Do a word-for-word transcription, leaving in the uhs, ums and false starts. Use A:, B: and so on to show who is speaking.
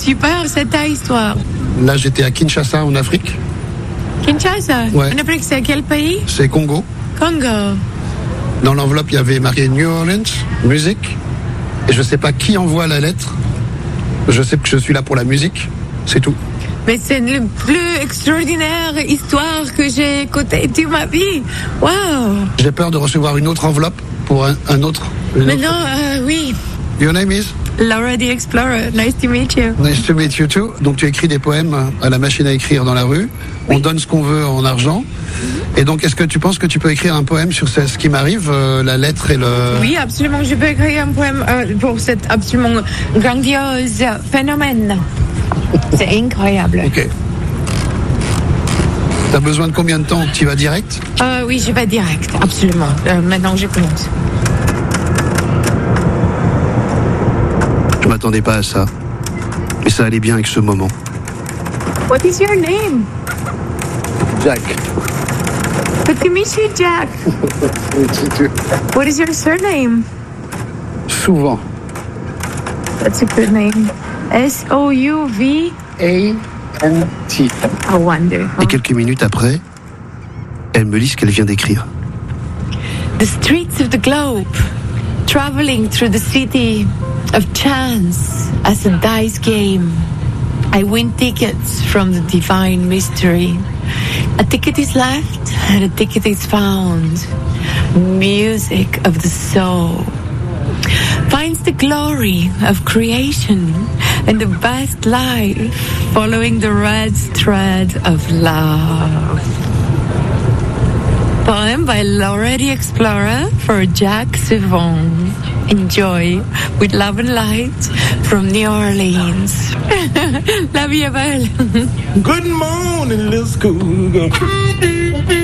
A: super, c'est ta histoire.
B: Là, j'étais à Kinshasa, en Afrique.
A: Kinshasa?
B: Ouais.
A: En Afrique, c'est quel pays?
B: C'est Congo.
A: Congo.
B: Dans l'enveloppe, il y avait marqué New Orleans, musique. Et je ne sais pas qui envoie la lettre. Je sais que je suis là pour la musique. C'est tout.
A: Mais c'est la plus extraordinaire histoire que j'ai écoutée toute ma vie. Wow.
B: J'ai peur de recevoir une autre enveloppe pour un, un autre.
A: Mais
B: autre...
A: non, euh, oui.
B: Your name is?
A: Laura the Explorer. Nice to meet you.
B: Nice to meet you too. Donc tu écris des poèmes à la machine à écrire dans la rue. Oui. On donne ce qu'on veut en argent. Et donc, est-ce que tu penses que tu peux écrire un poème sur ce, ce qui m'arrive, euh, la lettre et le...
A: Oui, absolument. Je peux écrire un poème euh, pour cet absolument grandiose phénomène. C'est incroyable.
B: Ok. T'as besoin de combien de temps? Tu vas direct?
A: euh, Oui, je vais direct, absolument. Euh, maintenant, je commence.
B: Je m'attendais pas à ça. Mais ça allait bien avec ce moment.
A: What is your name?
B: Jack.
A: Good to meet you, Jack. What is your surname?
B: Souvent.
A: That's a good name. S O U V
B: A N T.
A: I wonder.
B: Et quelques minutes après, elle me lit ce qu'elle vient d'écrire.
A: The streets of the globe, traveling through the city of chance as a dice game. I win tickets from the divine mystery. A ticket is left and a ticket is found. Music of the soul finds the glory of creation and the best life following the red thread of love. Poem by Laura the Explorer for Jack Sivon. Enjoy with love and light from New Orleans. La vie est belle.
C: Good morning, little school girl.